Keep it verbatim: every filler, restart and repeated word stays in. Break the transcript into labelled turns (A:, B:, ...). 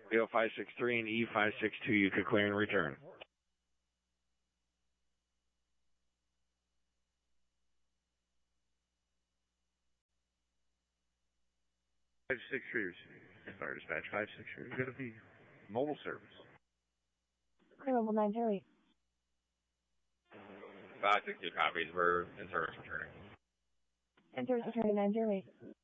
A: B O five six three and E five six two, you could clear and return.
B: five six three, Fire Dispatch five six three, going to be mobile service.
C: Clear level nine zero eight.
D: five six two copies, we're in service returning.
C: In service returning nine zero eight.